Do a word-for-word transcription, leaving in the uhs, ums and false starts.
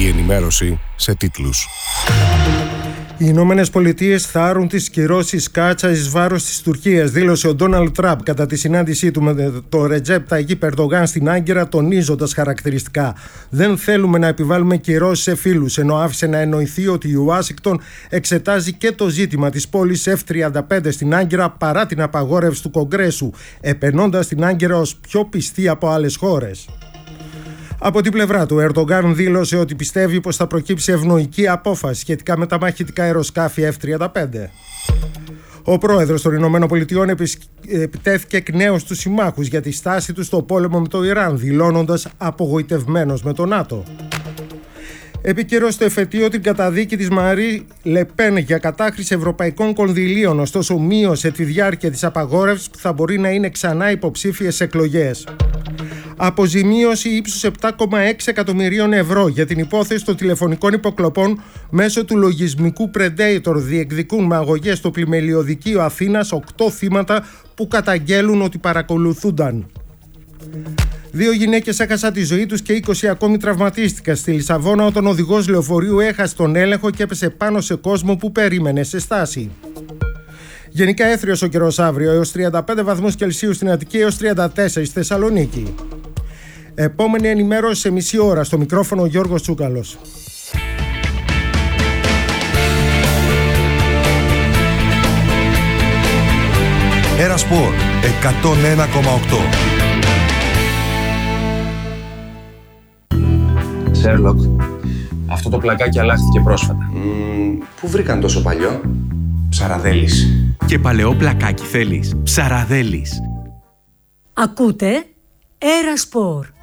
Η ενημέρωση σε τίτλους. Οι Ηνωμένες Πολιτείες θα άρουν τις κυρώσεις κάτσα εις βάρος της Τουρκίας, δήλωσε ο Ντόναλντ Τραμπ κατά τη συνάντησή του με τον Ρετζέπ Ταγίπ Ερντογάν στην Άγκυρα, τονίζοντας χαρακτηριστικά: «Δεν θέλουμε να επιβάλλουμε κυρώσεις σε φίλους», ενώ άφησε να εννοηθεί ότι η Ουάσιγκτον εξετάζει και το ζήτημα της πόλης εφ τριάντα πέντε στην Άγκυρα παρά την απαγόρευση του Κογκρέσου, επενώντας την Άγκυρα ως πιο πιστή από άλλες χώρες. Από την πλευρά του, ο Ερντογάν δήλωσε ότι πιστεύει πως θα προκύψει ευνοϊκή απόφαση σχετικά με τα μαχητικά αεροσκάφη εφ τριάντα πέντε. Ο πρόεδρος των Ηνωμένων Πολιτειών επιτέθηκε εκ νέου στους συμμάχους για τη στάση του στο πόλεμο με το Ιράν, δηλώνοντας απογοητευμένος με το ΝΑΤΟ. Επικυρώσει το εφετείο την καταδίκη της Μαρί Λεπέν για κατάχρηση ευρωπαϊκών κονδυλίων, ωστόσο μείωσε τη διάρκεια της απαγόρευσης που θα μπορεί να είναι ξανά υποψήφιες εκλογές. Αποζημίωση ύψους επτά κόμμα έξι εκατομμυρίων ευρώ για την υπόθεση των τηλεφωνικών υποκλοπών μέσω του λογισμικού Predator διεκδικούν με αγωγές στο πλημελιωδικείο Αθήνας οκτώ θύματα που καταγγέλουν ότι παρακολουθούνταν. Δύο γυναίκες έχασαν τη ζωή τους και είκοσι ακόμη τραυματίστηκαν στη Λισαβόνα όταν ο οδηγός λεωφορείου έχασε τον έλεγχο και έπεσε πάνω σε κόσμο που περίμενε σε στάση. Γενικά έθριος ο καιρός αύριο, έως τριάντα πέντε βαθμούς Κελσίου στην Αττική, έως τριάντα τέσσερα στη Θεσσαλονίκη. Επόμενη ενημέρωση σε μισή ώρα. Στο μικρόφωνο Γιώργος Τσούκαλος. Ένα Σπορ εκατόν ένα κόμμα οκτώ. Σέρλοκ, αυτό το πλακάκι αλλάχθηκε πρόσφατα. Mm, πού βρήκαν τόσο παλιό? Ψαραδέλης. Και παλαιό πλακάκι θέλεις? Ψαραδέλης. Ακούτε Ένα Σπορ.